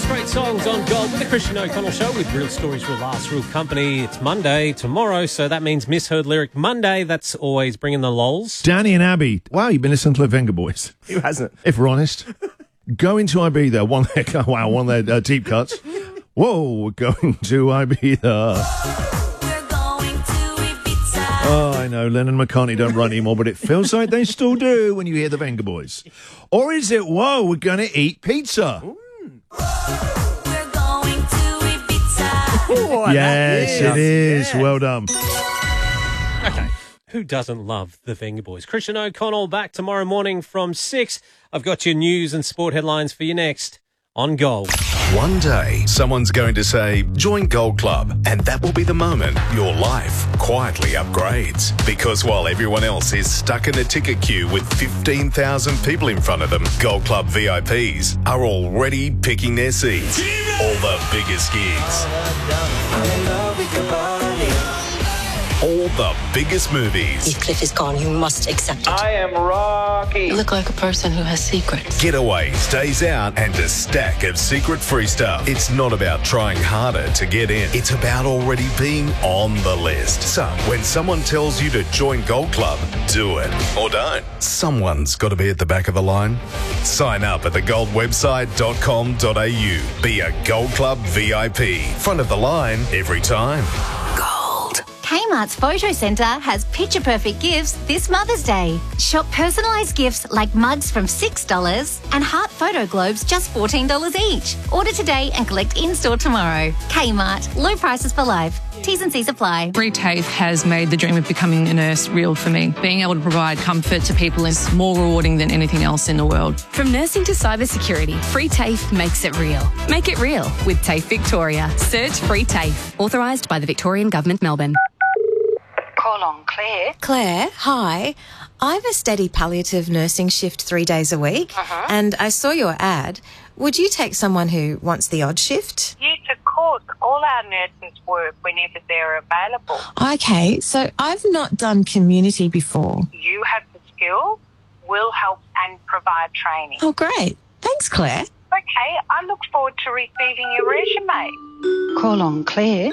Great songs on Gold with the Christian O'Connell Show with real stories, real laughs, real company. It's Monday tomorrow, so that means Misheard Lyric Monday. That's always bringing the lols. Danny and Abby. Wow, you've been listening to the Venga Boys. Who hasn't? If we're honest. Going to Ibiza. One of their deep cuts. Whoa, we're going to Ibiza. Oh, I know, Lennon and McCartney don't run anymore, but it feels like they still do when you hear the Venga Boys. Or is it, whoa, we're going to eat pizza? We're going to Ibiza. Oh, Yes, it is. Yes. Well done. Okay, who doesn't love the Venga Boys? Christian O'Connell back tomorrow morning from 6. I've got your news and sport headlines for you next on Gold. One day, someone's going to say, join Gold Club, and that will be the moment your life quietly upgrades. Because while everyone else is stuck in a ticket queue with 15,000 people in front of them, Gold Club VIPs are already picking their seats. All the biggest gigs. All the biggest movies. Heathcliff is gone. You must accept it. I am Rocky. You look like a person who has secrets. Getaways, days out, and a stack of secret free stuff. It's not about trying harder to get in. It's about already being on the list. So, when someone tells you to join Gold Club, do it. Or don't. Someone's got to be at the back of the line. Sign up at thegoldwebsite.com.au. Be a Gold Club VIP. Front of the line every time. Kmart's Photo Centre has picture-perfect gifts this Mother's Day. Shop personalised gifts like mugs from $6 and heart photo globes just $14 each. Order today and collect in-store tomorrow. Kmart. Low prices for life. T's and C's apply. Free TAFE has made the dream of becoming a nurse real for me. Being able to provide comfort to people is more rewarding than anything else in the world. From nursing to cybersecurity, Free TAFE makes it real. Make it real with TAFE Victoria. Search Free TAFE. Authorised by the Victorian Government, Melbourne. Call on Claire. Claire, hi. I have a steady palliative nursing shift 3 days a week, and I saw your ad. Would you take someone who wants the odd shift? Yes, of course. All our nurses work whenever they're available. Okay, so I've not done community before. You have the skills, we'll help and provide training. Oh, great. Thanks, Claire. Okay, I look forward to receiving your resume. Call on Claire.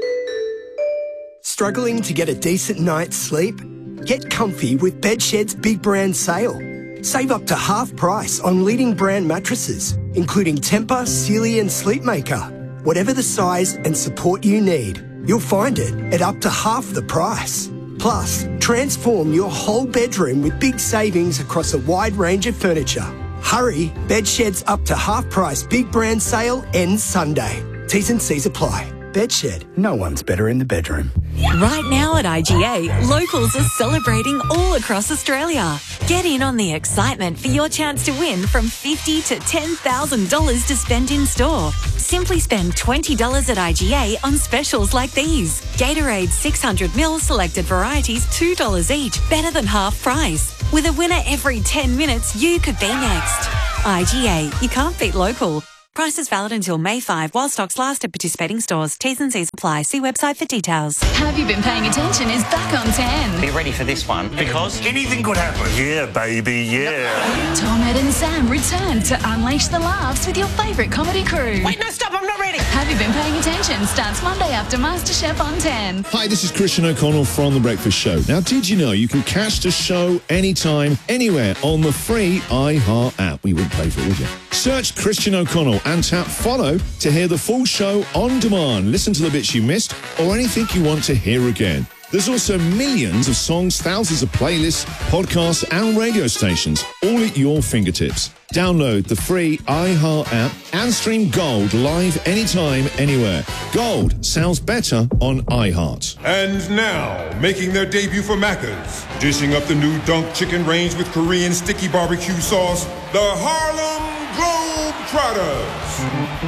Struggling to get a decent night's sleep? Get comfy with Bedshed's Big Brand Sale. Save up to half price on leading brand mattresses, including Tempur, Sealy and Sleepmaker. Whatever the size and support you need, you'll find it at up to half the price. Plus, transform your whole bedroom with big savings across a wide range of furniture. Hurry, Bedshed's up to half price Big Brand Sale ends Sunday. T's and C's apply. Bedshed, no one's better in the bedroom. Right now at IGA, locals are celebrating all across Australia. Get in on the excitement for your chance to win from $50,000 to $10,000 to spend in store. Simply spend $20 at IGA on specials like these. Gatorade 600ml selected varieties $2 each, better than half price. With a winner every 10 minutes, you could be next. IGA, you can't beat local. Prices valid until May 5 while stocks last at participating stores. T's and C's apply. See website for details. Have You Been Paying Attention is back on 10. Be ready for this one, because anything could happen. Yeah, baby, yeah. Tom, Ed and Sam return to unleash the laughs with your favourite comedy crew. Wait, no, stop, I'm not ready. Have You Been Paying Attention starts Monday after MasterChef on 10. Hi, this is Christian O'Connell from The Breakfast Show. Now, did you know you can catch the show anytime, anywhere on the free iHeart app? We wouldn't pay for it, would you? Search Christian O'Connell and tap follow to hear the full show on demand. Listen to the bits you missed or anything you want to hear again. There's also millions of songs, thousands of playlists, podcasts and radio stations, all at your fingertips. Download the free iHeart app and stream Gold live anytime, anywhere. Gold sounds better on iHeart. And now, making their debut for Macca's, dishing up the new Dunk Chicken range with Korean sticky barbecue sauce, the Harlem Globetrotters.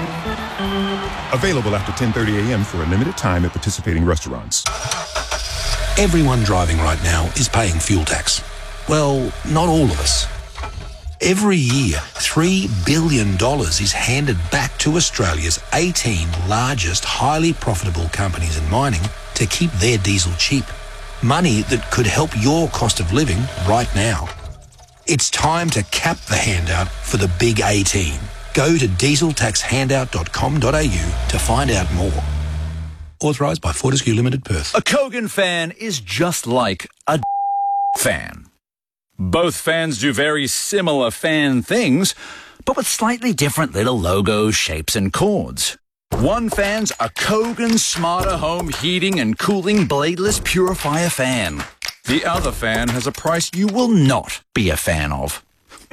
Available after 10:30 a.m. for a limited time at participating restaurants. Everyone driving right now is paying fuel tax. Well, not all of us. Every year, $3 billion is handed back to Australia's 18 largest highly profitable companies in mining to keep their diesel cheap. Money that could help your cost of living right now. It's time to cap the handout for the big 18. Go to dieseltaxhandout.com.au to find out more. Authorised by Fortescue Limited, Perth. A Kogan fan is just like a fan. Both fans do very similar fan things, but with slightly different little logos, shapes and chords. One fan's a Kogan Smarter Home Heating and Cooling Bladeless Purifier fan. The other fan has a price you will not be a fan of.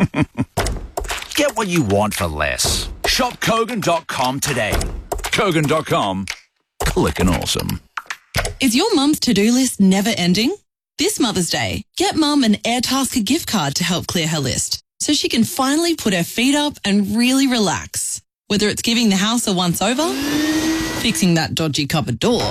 Get what you want for less. Shop Kogan.com today. Kogan.com. Clickin' awesome. Is your mum's to-do list never ending? This Mother's Day, get Mum an Airtasker gift card to help clear her list, so she can finally put her feet up and really relax. Whether it's giving the house a once-over, fixing that dodgy cupboard door,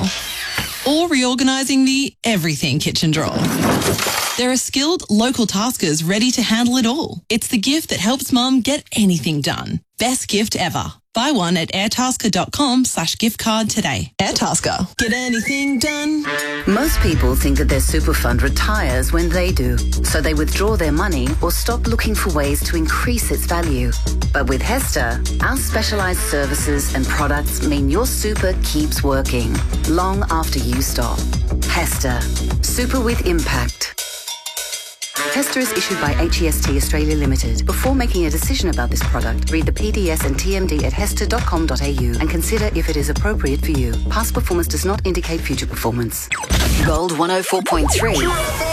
or reorganising the everything kitchen drawer. There are skilled local taskers ready to handle it all. It's the gift that helps Mum get anything done. Best gift ever. Buy one at airtasker.com/gift card today. Airtasker. Get anything done. Most people think that their super fund retires when they do, so they withdraw their money or stop looking for ways to increase its value. But with Hester, our specialised services and products mean your super keeps working long after you stop. Hester. Super with impact. Hester is issued by HEST Australia Limited. Before making a decision about this product, read the PDS and TMD at hester.com.au and consider if it is appropriate for you. Past performance does not indicate future performance. Gold 104.3.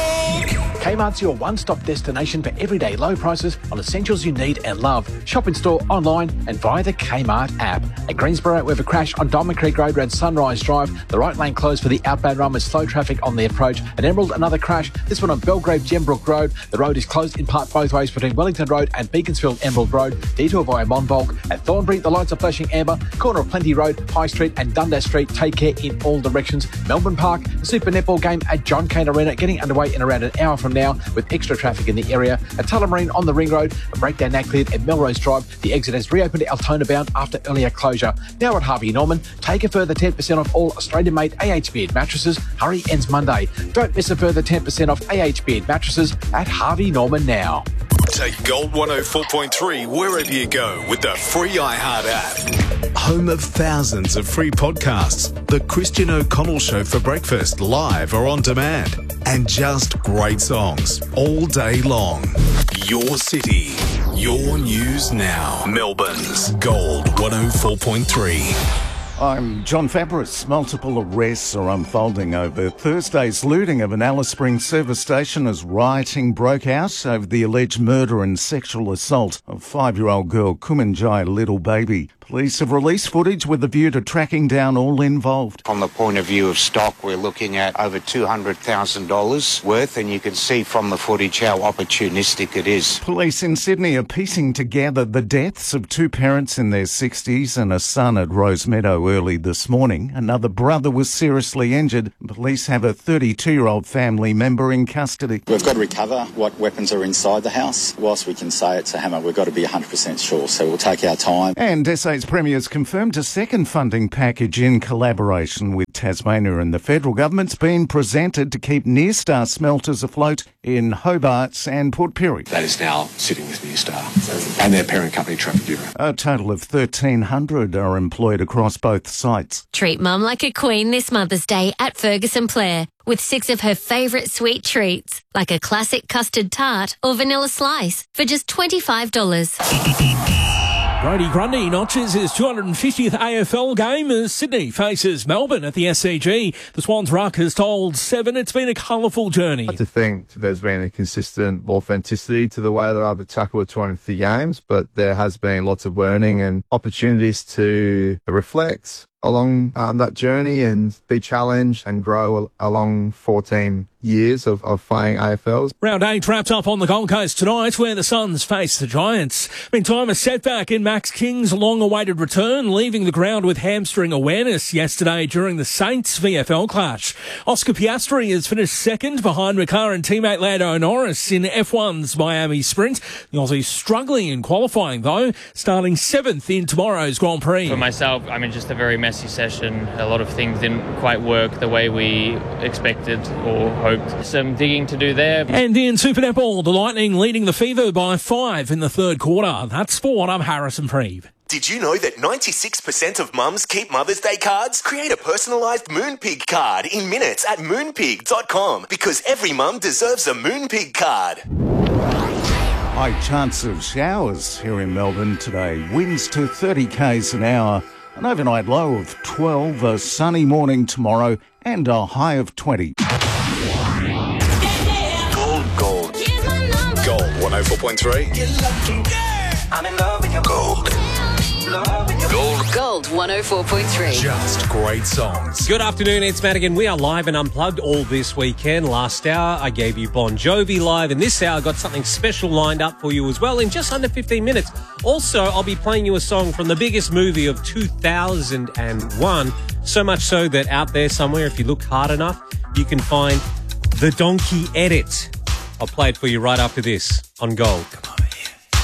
Kmart's your one-stop destination for everyday low prices on essentials you need and love. Shop in store, online and via the Kmart app. At Greensboro, we have a crash on Diamond Creek Road around Sunrise Drive. The right lane closed for the outbound run with slow traffic on the approach. At Emerald, another crash. This one on Belgrave Gembrook Road. The road is closed in part both ways between Wellington Road and Beaconsfield Emerald Road. Detour via Monbulk. At Thornbury, the lights are flashing amber. Corner of Plenty Road, High Street and Dundas Street. Take care in all directions. Melbourne Park, the Super Netball game at John Cain Arena getting underway in around an hour from now with extra traffic in the area. At Tullamarine on the Ring Road, a breakdown now cleared at Melrose Drive. The exit has reopened to Altona bound after earlier closure. Now at Harvey Norman, take a further 10% off all Australian-made AH Beard mattresses. Hurry ends Monday. Don't miss a further 10% off AH Beard mattresses at Harvey Norman now. Take Gold 104.3 wherever you go with the free iHeart app. Home of thousands of free podcasts. The Christian O'Connell Show for breakfast, live or on demand. And just great songs all day long. Your city, your news now. Melbourne's Gold 104.3. I'm John Fabris. Multiple arrests are unfolding over Thursday's looting of an Alice Springs service station as rioting broke out over the alleged murder and sexual assault of 5-year-old girl Kumanjai Little Baby. Police have released footage with a view to tracking down all involved. From the point of view of stock, we're looking at over $200,000 worth, and you can see from the footage how opportunistic it is. Police in Sydney are piecing together the deaths of two parents in their 60s and a son at Rosemeadow early this morning. Another brother was seriously injured. Police have a 32-year-old family member in custody. We've got to recover what weapons are inside the house. Whilst we can say it's a hammer, we've got to be 100% sure, so we'll take our time. And SA's Premier's confirmed a second funding package in collaboration with Tasmania and the federal government's been presented to keep Near Star smelters afloat in Hobart and Port Pirie. That is now sitting with Near Star and their parent company, Trafigura. A total of 1,300 are employed across both sites. Treat Mum like a queen this Mother's Day at Ferguson Blair with 6 of her favourite sweet treats, like a classic custard tart or vanilla slice for just $25. Brodie Grundy notches his 250th AFL game as Sydney faces Melbourne at the SCG. The Swans ruck has told Seven it's been a colourful journey. I like to think there's been a consistent authenticity to the way that I've tackled 250 games, but there has been lots of learning and opportunities to reflect along that journey and be challenged and grow along 14 years of playing AFLs. Round 8 wrapped up on the Gold Coast tonight where the Suns face the Giants. Meantime, a setback in Max King's long-awaited return, leaving the ground with hamstring awareness yesterday during the Saints VFL clash. Oscar Piastri has finished second behind McLaren teammate Lando Norris in F1's Miami Sprint. The Aussie's struggling in qualifying though, starting 7th in tomorrow's Grand Prix. For myself, just a very messy therapy session. A lot of things didn't quite work the way we expected or hoped. Some digging to do there. And in Super Netball, the Lightning leading the Fever by 5 in the third quarter. That's sport. I'm Harrison Preeve. Did you know that 96% of mums keep Mother's Day cards? Create a personalised Moonpig card in minutes at moonpig.com because every mum deserves a Moonpig card. High chance of showers here in Melbourne today. Winds to 30 k's an hour. An overnight low of 12. A sunny morning tomorrow and a high of 20. Gold. Gold 104.3. I'm in love with your gold. Gold 104.3. Just great songs. Good afternoon, it's Madigan. We are live and unplugged all this weekend. Last hour, I gave you Bon Jovi live, and this hour, I got something special lined up for you as well in just under 15 minutes. Also, I'll be playing you a song from the biggest movie of 2001, so much so that out there somewhere, if you look hard enough, you can find the Donkey Edit. I'll play it for you right after this on Gold. Come on.